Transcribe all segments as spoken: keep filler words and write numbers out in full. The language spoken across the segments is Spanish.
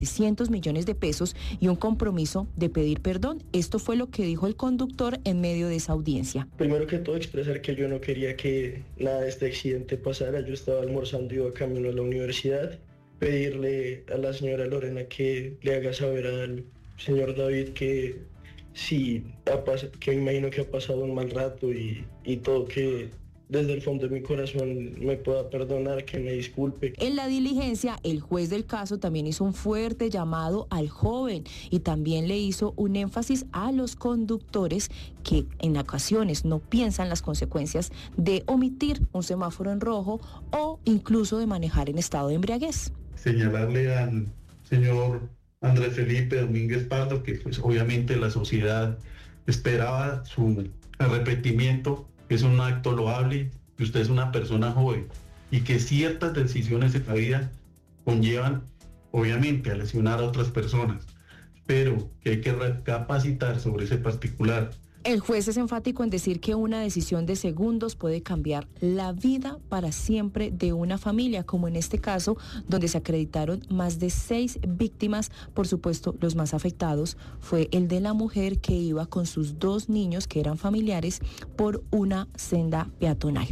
cientos millones de pesos y un compromiso de pedir perdón. Esto fue lo que dijo el conductor en medio de esa audiencia. Primero que todo, expresar que yo no quería que nada de este accidente pasara. Yo estaba almorzando y iba camino a la universidad. Pedirle a la señora Lorena que le haga saber al señor David que sí, ha pas- que me imagino que ha pasado un mal rato y, y todo, que desde el fondo de mi corazón me pueda perdonar, que me disculpe. En la diligencia, el juez del caso también hizo un fuerte llamado al joven y también le hizo un énfasis a los conductores que en ocasiones no piensan las consecuencias de omitir un semáforo en rojo o incluso de manejar en estado de embriaguez. Señalarle al señor Andrés Felipe Domínguez Pardo que pues obviamente la sociedad esperaba su arrepentimiento. Es un acto loable, que usted es una persona joven y que ciertas decisiones en la vida conllevan, obviamente, a lesionar a otras personas, pero que hay que recapacitar sobre ese particular. El juez es enfático en decir que una decisión de segundos puede cambiar la vida para siempre de una familia, como en este caso, donde se acreditaron más de seis víctimas. Por supuesto, los más afectados fue el de la mujer que iba con sus dos niños, que eran familiares, por una senda peatonal.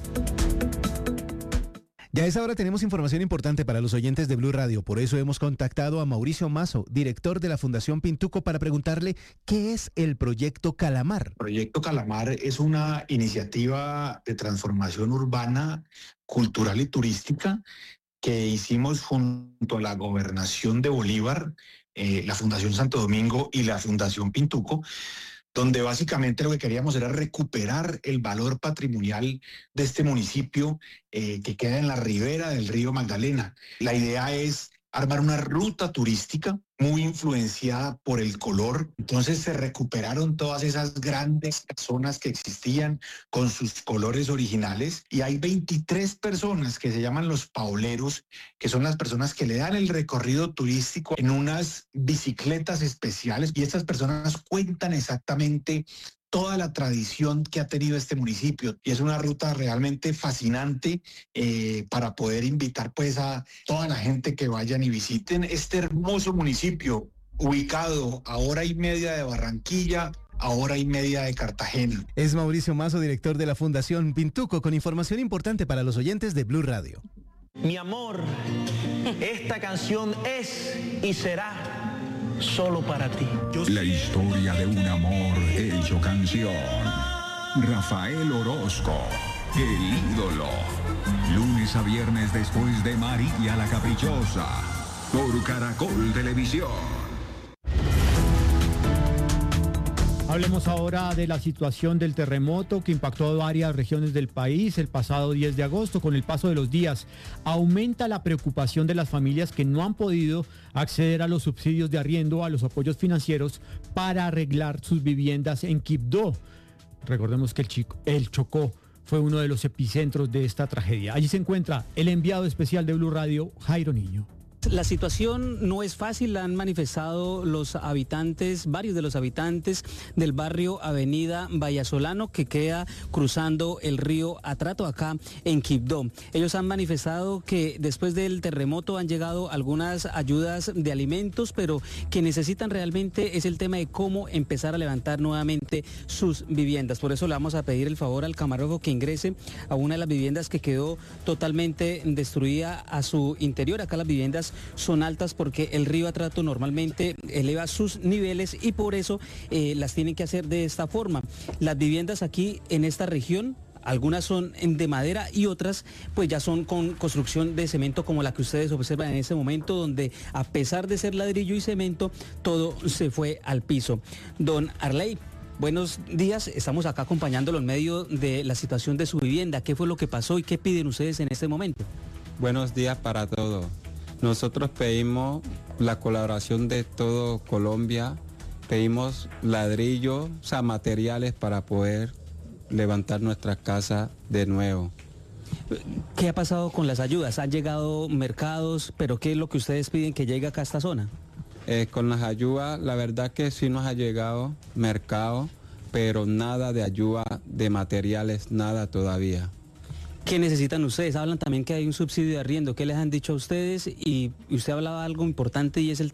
Ya a esa hora tenemos información importante para los oyentes de Blue Radio, por eso hemos contactado a Mauricio Mazo, director de la Fundación Pintuco, para preguntarle qué es el Proyecto Calamar. Proyecto Calamar es una iniciativa de transformación urbana, cultural y turística que hicimos junto a la Gobernación de Bolívar, eh, la Fundación Santo Domingo y la Fundación Pintuco, donde básicamente lo que queríamos era recuperar el valor patrimonial de este municipio eh, que queda en la ribera del río Magdalena. La idea es armar una ruta turística muy influenciada por el color. Entonces se recuperaron todas esas grandes casonas que existían con sus colores originales y hay veintitrés personas que se llaman los pauleros, que son las personas que le dan el recorrido turístico en unas bicicletas especiales y estas personas cuentan exactamente toda la tradición que ha tenido este municipio y es una ruta realmente fascinante eh, para poder invitar pues a toda la gente que vayan y visiten este hermoso municipio ubicado a hora y media de Barranquilla, a hora y media de Cartagena. Es Mauricio Mazo, director de la Fundación Pintuco, con información importante para los oyentes de Blue Radio. Mi amor, esta canción es y será solo para ti. La historia de un amor hecho canción. Rafael Orozco, el ídolo. Lunes a viernes después de María la Caprichosa, por Caracol Televisión. Hablemos ahora de la situación del terremoto que impactó a varias regiones del país el pasado diez de agosto. Con el paso de los días, aumenta la preocupación de las familias que no han podido acceder a los subsidios de arriendo, a los apoyos financieros para arreglar sus viviendas en Quibdó. Recordemos que el, Chico, el Chocó fue uno de los epicentros de esta tragedia. Allí se encuentra el enviado especial de Blue Radio, Jairo Niño. La situación no es fácil, la han manifestado los habitantes, varios de los habitantes del barrio Avenida Vallasolano, que queda cruzando el río Atrato acá en Quibdó. Ellos han manifestado que después del terremoto han llegado algunas ayudas de alimentos, pero que necesitan realmente es el tema de cómo empezar a levantar nuevamente sus viviendas. Por eso le vamos a pedir el favor al camarógrafo que ingrese a una de las viviendas que quedó totalmente destruida a su interior. Acá las viviendas son altas porque el río Atrato normalmente eleva sus niveles y por eso eh, las tienen que hacer de esta forma. Las viviendas aquí en esta región, algunas son de madera y otras pues ya son con construcción de cemento, como la que ustedes observan en ese momento, donde a pesar de ser ladrillo y cemento, todo se fue al piso. Don Arley, buenos días, estamos acá acompañándolo en medio de la situación de su vivienda. ¿Qué fue lo que pasó y qué piden ustedes en este momento? Buenos días para todos. Nosotros pedimos la colaboración de todo Colombia, pedimos ladrillo, o sea, materiales para poder levantar nuestras casas de nuevo. ¿Qué ha pasado con las ayudas? ¿Han llegado mercados? ¿Pero qué es lo que ustedes piden que llegue acá a esta zona? Eh, con las ayudas, la verdad que sí nos ha llegado mercado, pero nada de ayuda de materiales, nada todavía. ¿Qué necesitan ustedes? Hablan también que hay un subsidio de arriendo. ¿Qué les han dicho a ustedes? Y, y usted hablaba algo importante y es el